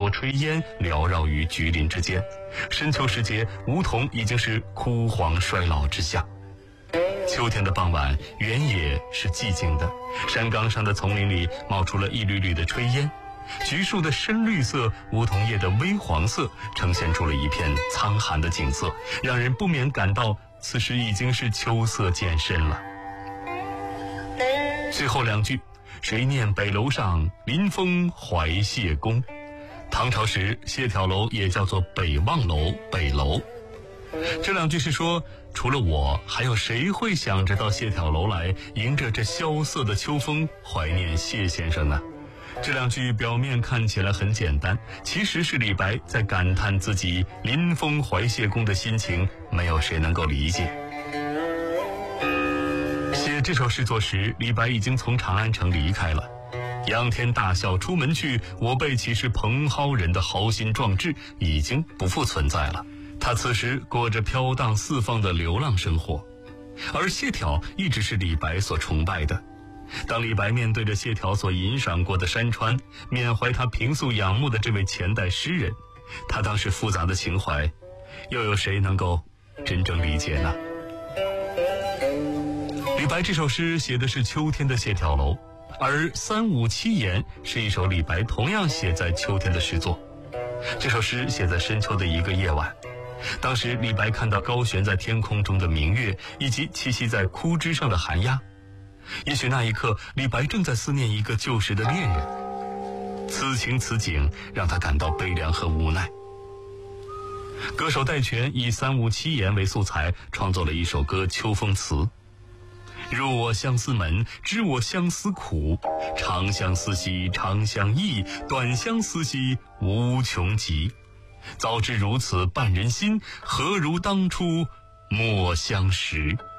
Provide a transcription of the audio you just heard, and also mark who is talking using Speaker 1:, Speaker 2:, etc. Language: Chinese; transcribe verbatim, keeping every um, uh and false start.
Speaker 1: 朵炊烟缭绕于菊林之间。深秋时节，梧桐已经是枯黄衰老之下。秋天的傍晚，原野是寂静的，山岗上的丛林里冒出了一缕缕的炊烟，橘树的深绿色，梧桐叶的微黄色，呈现出了一片苍寒的景色，让人不免感到此时已经是秋色渐深了。最后两句，谁念北楼上，临风怀谢公。唐朝时，谢眺楼也叫做北望楼、北楼。这两句是说，除了我，还有谁会想着到谢眺楼来，迎着这萧瑟的秋风，怀念谢先生呢？这两句表面看起来很简单，其实是李白在感叹自己临风怀谢公的心情，没有谁能够理解。写这首诗作时，李白已经从长安城离开了。仰天大笑出门去，我辈岂是蓬蒿人的豪心壮志已经不复存在了。他此时过着飘荡四方的流浪生活，而谢眺一直是李白所崇拜的。当李白面对着谢眺所吟赏过的山川，缅怀他平素仰慕的这位前代诗人，他当时复杂的情怀，又有谁能够真正理解呢？李白这首诗写的是秋天的谢眺楼，而三五七言是一首李白同样写在秋天的诗作。这首诗写在深秋的一个夜晚，当时李白看到高悬在天空中的明月，以及栖息在枯枝上的寒鸦。也许那一刻，李白正在思念一个旧时的恋人，此情此景让他感到悲凉和无奈。歌手戴荃以三五七言为素材，创作了一首歌《秋风词》。入我相思门，知我相思苦，长相思兮长相忆，短相思兮无穷极。早知如此绊人心，何如当初莫相识。